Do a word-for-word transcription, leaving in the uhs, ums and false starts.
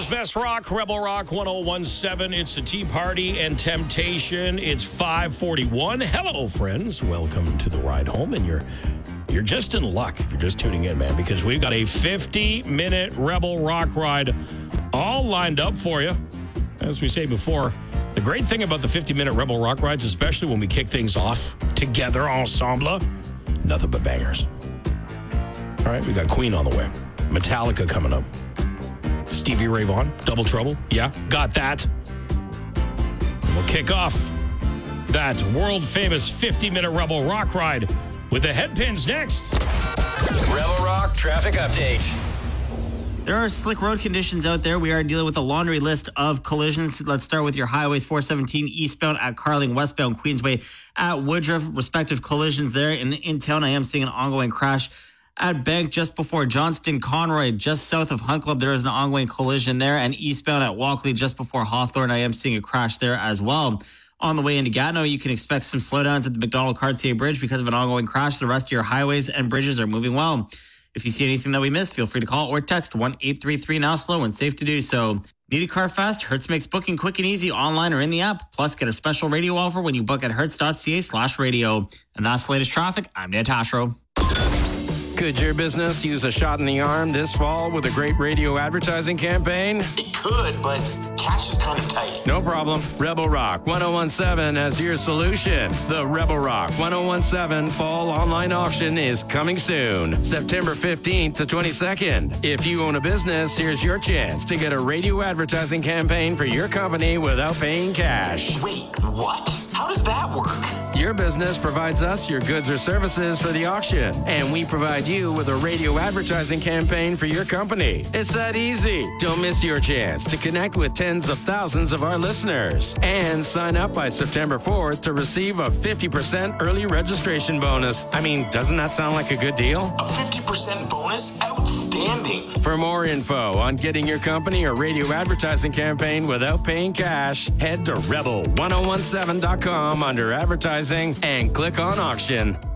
Canada's Best Rock, Rebel Rock one oh one seven. It's the Tea Party and Temptation. It's five forty-one. Hello, friends. Welcome to the ride home. And you're you're just in luck if you're just tuning in, man, because we've got a fifty-minute Rebel Rock ride all lined up for you. As we say before, the great thing about the fifty-minute Rebel Rock rides, especially when we kick things off together, ensemble, nothing but bangers. All right, we got Queen on the way. Metallica coming up. Stevie Ray Vaughan, Double Trouble. Yeah, got that. We'll kick off that world-famous fifty-minute Rebel Rock ride with the Headpins next. Rebel Rock traffic update. There are slick road conditions out there. We are dealing with a laundry list of collisions. Let's start with your highways four seventeen eastbound at Carling, westbound Queensway at Woodruff. Respective collisions there. In, in town, I am seeing an ongoing crash at Bank just before Johnston Conroy, just south of Hunt Club. There is an ongoing collision there. And eastbound at Walkley just before Hawthorne, I am seeing a crash there as well. On the way into Gatineau, you can expect some slowdowns at the McDonald-Cartier Bridge because of an ongoing crash. The rest of your highways and bridges are moving well. If you see anything that we missed, feel free to call or text one eight three three now slow and safe to do so. Need a car fast? Hertz makes booking quick and easy online or in the app. Plus, get a special radio offer when you book at hertz.ca slash radio. And that's the latest traffic. I'm Dan Tashro. Could your business use a shot in the arm this fall with a great radio advertising campaign? It could, but cash is kind of tight. No problem. Rebel Rock one oh one seven has your solution. The Rebel Rock one oh one seven Fall Online Auction is coming soon, September fifteenth to twenty-second. If you own a business, here's your chance to get a radio advertising campaign for your company without paying cash. Wait, what? How does that work? Your business provides us your goods or services for the auction, and we provide you with a radio advertising campaign for your company. It's that easy. Don't miss your chance to connect with tens of thousands of our listeners and sign up by September fourth to receive a fifty percent early registration bonus. I mean, doesn't that sound like a good deal? A fifty percent bonus? Outstanding. For more info on getting your company or radio advertising campaign without paying cash, head to rebel ten seventeen dot com under advertising and click on auction.